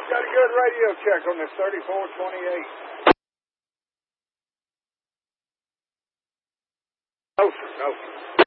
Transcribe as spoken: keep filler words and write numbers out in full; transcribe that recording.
Got a good radio check on this thirty-four twenty-eight. No, sir, no, sir.